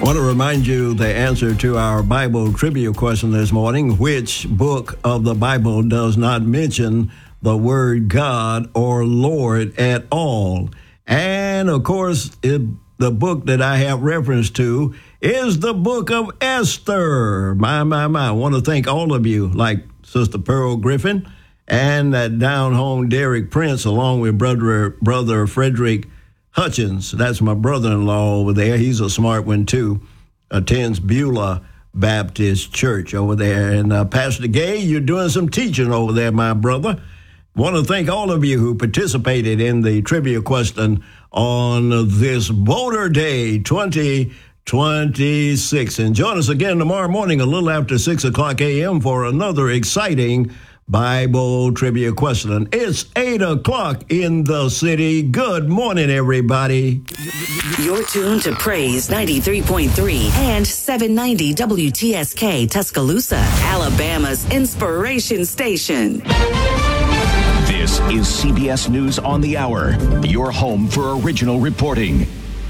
I want to remind you the answer to our Bible trivia question this morning. Which book of the Bible does not mention the word God or Lord at all? And, of course, the book that I have reference to is the book of Esther. My. I want to thank all of you, like Sister Pearl Griffin and that down-home Derek Prince, along with brother Frederick Hutchins. That's my brother-in-law over there. He's a smart one, too. Attends Beulah Baptist Church over there. And Pastor Gay, you're doing some teaching over there, my brother. Want to thank all of you who participated in the trivia question on this Voter Day 2026. And join us again tomorrow morning a little after 6 o'clock a.m. for another exciting Bible trivia question. It's 8 o'clock in the city. Good morning, everybody. You're tuned to Praise 93.3 and 790 WTSK Tuscaloosa, Alabama's inspiration station. This is CBS News on the Hour, your home for original reporting.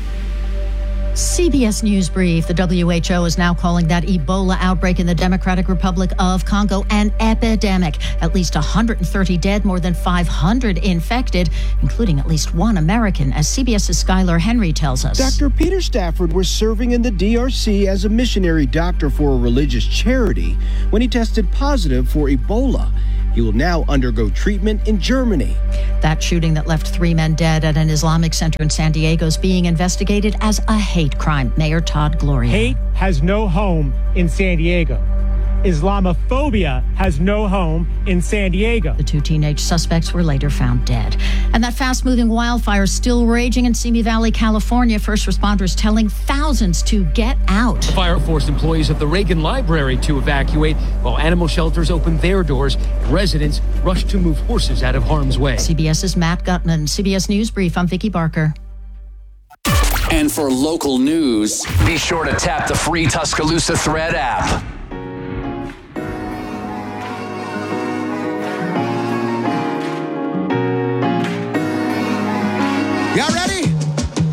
CBS News Brief. The WHO is now calling that Ebola outbreak in the Democratic Republic of Congo an epidemic. At least 130 dead, more than 500 infected, including at least one American, as CBS's Skylar Henry tells us. Dr. Peter Stafford was serving in the DRC as a missionary doctor for a religious charity when he tested positive for Ebola. He will now undergo treatment in Germany. That shooting that left 3 men dead at an Islamic center in San Diego is being investigated as a hate crime. Mayor Todd Gloria. Hate has no home in San Diego. Islamophobia has no home in San Diego. The 2 teenage suspects were later found dead. And that fast-moving wildfire still raging in Simi Valley, California. First responders telling thousands to get out. Fire forced employees of the Reagan Library to evacuate while animal shelters opened their doors. Residents rushed to move horses out of harm's way. CBS's Matt Gutman. CBS News Brief. I'm Vicki Barker. And for local news, be sure to tap the free Tuscaloosa Thread app.